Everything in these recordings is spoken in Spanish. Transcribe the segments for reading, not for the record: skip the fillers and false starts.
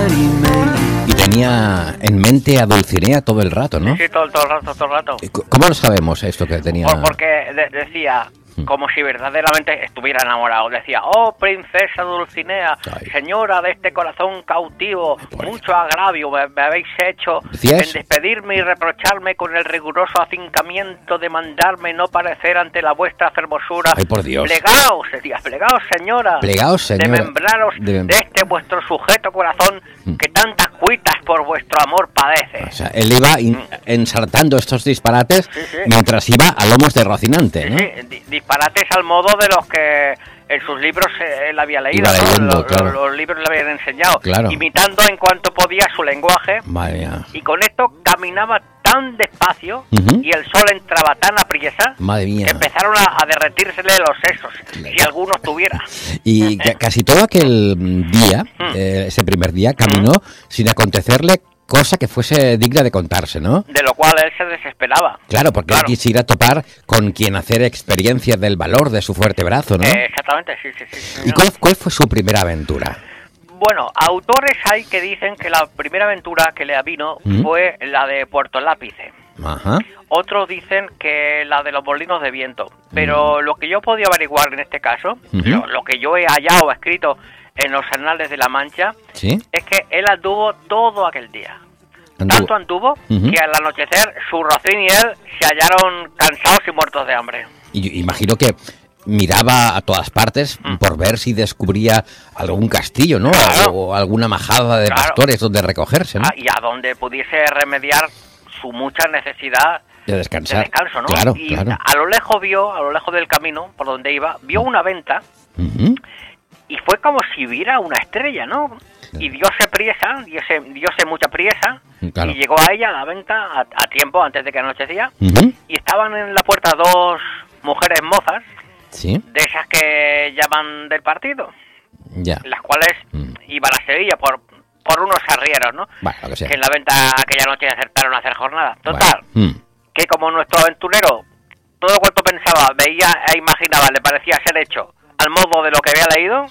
Y tenía en mente a Dulcinea todo el rato, ¿no? Sí, todo el rato. ¿Cómo lo sabemos esto que tenía? Porque decía, como si verdaderamente estuviera enamorado. Decía, oh, princesa Dulcinea, señora de este corazón cautivo, mucho agravio me habéis hecho en despedirme y reprocharme con el riguroso afincamiento de mandarme no parecer ante la vuestra fermosura. Ay, por Dios. Plegaos, decía, plegaos, señora. Plegaos, señora. Desmembraros de este vuestro sujeto corazón que tantas cuitas por vuestro amor padece. O sea, él iba ensartando estos disparates mientras iba a lomos de Rocinante, ¿no? Sí, disparates al modo de los que en sus libros él había leído, iba leyendo, claro. Los libros le habían enseñado, claro. Imitando en cuanto podía su lenguaje. Madre mía. Y con esto caminaba tan despacio y el sol entraba tan apriesa que empezaron a derretírsele los sesos, si alguno tuviera. Y casi todo aquel día, ese primer día, caminó sin acontecerle cosa que fuese digna de contarse, ¿no? De lo cual él se desesperaba. Claro, porque él quisiera topar con quien hacer experiencia del valor de su fuerte brazo, ¿no? Exactamente, sí. ¿Y cuál fue su primera aventura? Bueno, autores hay que dicen que la primera aventura que le avino fue la de Puerto Lápice. Ajá. Otros dicen que la de los molinos de viento. Pero lo que yo podía averiguar en este caso, lo que yo he hallado escrito en los anales de la Mancha, es que él anduvo todo aquel día. Tanto anduvo que al anochecer su rocín y él se hallaron cansados y muertos de hambre. Y imagino que miraba a todas partes por ver si descubría algún castillo, ¿no? Claro. O alguna majada de pastores donde recogerse, ¿no? Y a donde pudiese remediar su mucha necesidad de descansar. De descanso, ¿no? Claro, y claro. a lo lejos del camino por donde iba, vio una venta y fue como si viera una estrella, ¿no? Claro. Y diose mucha priesa, y llegó a ella, a la venta, a tiempo, antes de que anochecía, y estaban en la puerta dos mujeres mozas, de esas que llaman del partido, las cuales iban a Sevilla por unos arrieros, ¿no? Bueno, que en la venta aquella noche acertaron a hacer jornada. Total, que como nuestro aventurero, todo cuanto pensaba, veía e imaginaba, le parecía ser hecho al modo de lo que había leído,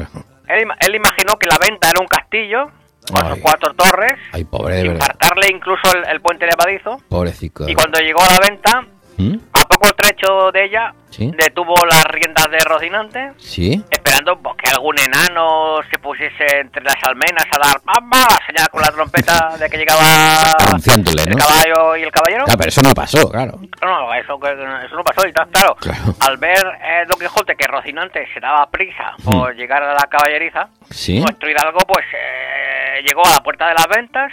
él imaginó que la venta era un castillo con sus 4 torres, infartarle incluso el puente levadizo. Pobrecito. Y cuando llegó a la venta, a poco trecho de ella, detuvo las riendas de Rocinante, esperando que algún enano se pusiese entre las almenas a dar ¡pamba! Señal con la trompeta de que llegaba el caballo y el caballero. Claro, pero eso no pasó, claro. No, eso no pasó. Y claro, al ver Don Quijote que Rocinante se daba prisa por llegar a la caballeriza, nuestro hidalgo pues llegó a la puerta de las ventas,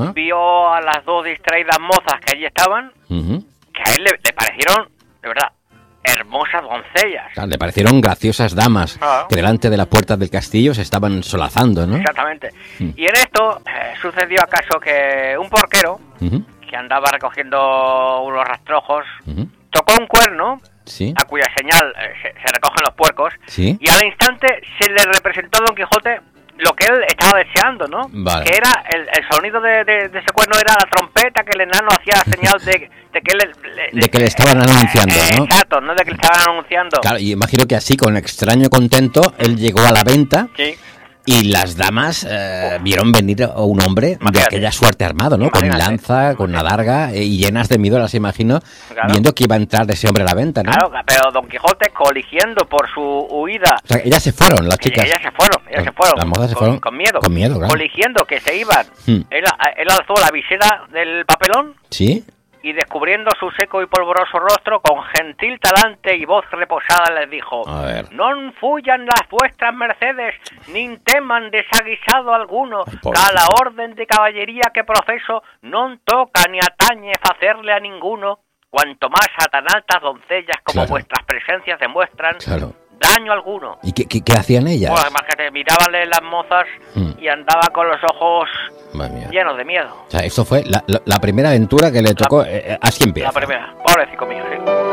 vio a las 2 distraídas mozas que allí estaban, que a él le parecieron, de verdad, hermosas doncellas. Claro, le parecieron graciosas damas que delante de la puerta del castillo se estaban solazando, ¿no? Exactamente. Y en esto sucedió acaso que un porquero que andaba recogiendo unos rastrojos tocó un cuerno a cuya señal se recogen los puercos y al instante se le representó a Don Quijote lo que él estaba deseando, ¿no? Vale. Que era el sonido de ese cuerno era la trompeta que el enano hacía señal de que le estaban anunciando, ¿no? Exacto, no de que le estaban anunciando. Claro, y imagino que así, con extraño contento, él llegó a la venta y las damas vieron venir a un hombre de aquella suerte armado, ¿no? Con lanza, con una darga y llenas de miedo, las imagino, viendo que iba a entrar ese hombre a la venta, ¿no? Claro, pero Don Quijote, coligiendo por su huida... O sea, ellas se fueron, las chicas. Ellas se fueron. Las mozas se fueron con miedo. Con miedo, claro. Coligiendo que se iban. Él alzó la visera del papelón. Y descubriendo su seco y polvoroso rostro, con gentil talante y voz reposada les dijo: non fuyan las vuestras mercedes, ni teman desaguisado alguno, que a la orden de caballería que proceso non toca ni atañe facerle a ninguno, cuanto más a tan altas doncellas como vuestras presencias demuestran daño alguno. ¿Y qué hacían ellas? Pues imagínate, mirábanle las mozas y andaba con los ojos llenos de miedo. O sea, eso fue la primera aventura que le tocó, así empieza. La primera, pobrecito mío, sí.